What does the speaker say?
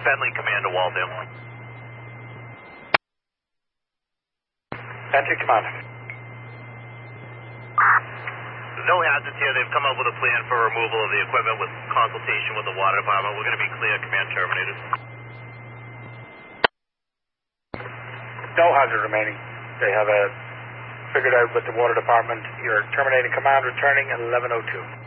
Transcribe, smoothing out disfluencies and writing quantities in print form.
Bentley Command to Waltham. Bentley Command. No hazards here. They've come up with a plan for removal of the equipment with consultation with the water department. We're going to be clear. Command terminated. No hazard remaining. They have figured out with the water department. You're terminating command, returning at 11:02.